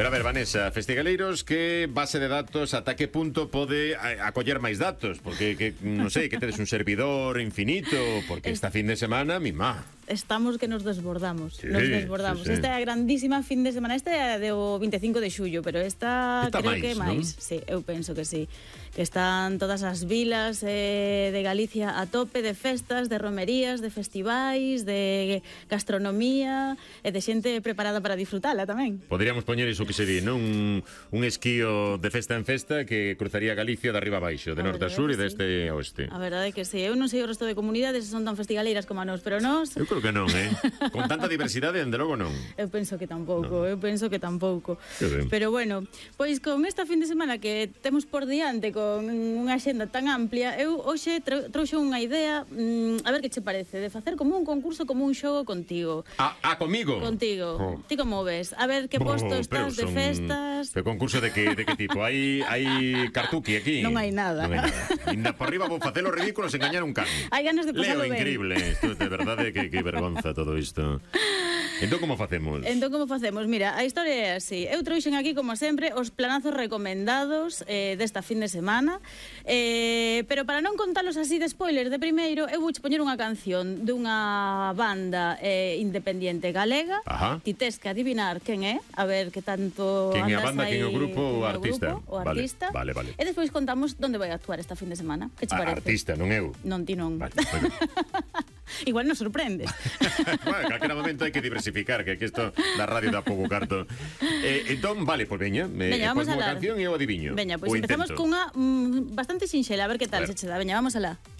Pero a ver, Vanessa, Festigaleiros, que base de datos, ata que punto pode acoller máis datos? Porque, non sei, que tedes un servidor infinito, porque esta fin de semana, mimá. Estamos que nos desbordamos. Sí, nos desbordamos. sí, sí. Esta é a grandísima fin de semana. Esta é a do 25 de xullo, pero esta creo máis, que é máis. ¿non? Sí, eu penso que sí. Que están todas as vilas de Galicia a tope de festas, de romerías, de festivais, de gastronomía e de xente preparada para disfrutala tamén. Poderíamos poñer iso que sería, non? Un esquío de festa en festa que cruzaría Galicia de arriba a baixo, de norte a sur e de este a oeste. A verdade é que sí. Eu non sei o resto de comunidades se son tan festigaleiras como a nós, pero nós... Eu creo que non, Con tanta diversidade, dende logo non. Eu penso que tampouco, eu penso que tampouco. Pero bueno, pois con esta fin de semana que temos por diante con unha axenda tan amplia, eu hoxe trouxe unha idea, a ver que che parece, de facer como un concurso, como un xogo contigo. Comigo? Contigo. Ti como ves? A ver que posto estás de festas. Pero concurso de que tipo? Hai cartuqui aquí? Non hai nada. Non hai nada. Inda por arriba vou facer os ridículos e engañar un can. Hai ganas de pasarlo ben. Increíble. Isto de verdade que vergonza todo isto. Entón, como facemos? Mira, a historia é así. Eu trouxen aquí, como sempre, os planazos recomendados desta fin de semana, pero para non contalos así de spoilers de primeiro, eu vouche poñer unha canción dunha banda independiente galega. Ajá. Ti tes que adivinar quen é, a ver que tanto quen é a andas banda, aí, quen é o grupo ou artista. O artista. Vale. E despois contamos onde vai actuar esta fin de semana. Que che parece? Artista, non eu. Non, ti non. Vale. Igual nos sorprendes. Bueno, calquera momento hai que diversificar, que isto da radio dá pouco carto. Entón, vale, pois veña, vamos a canción e eu adiviño. Veña, pois empezamos cunha bastante sinxela, a ver que tal se che dá. Veña, vamos alá.